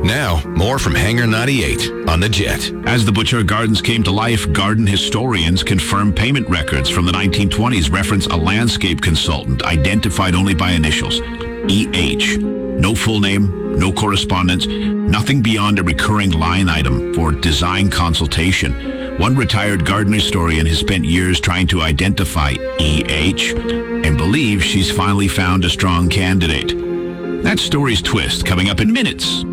Now, more from Hangar 98 on The Jet. As the Butcher Gardens came to life, garden historians confirm payment records from the 1920s reference a landscape consultant identified only by initials, E.H. No full name, no correspondence, nothing beyond a recurring line item for design consultation. One retired garden historian has spent years trying to identify E.H. and believes she's finally found a strong candidate. That story's twist coming up in minutes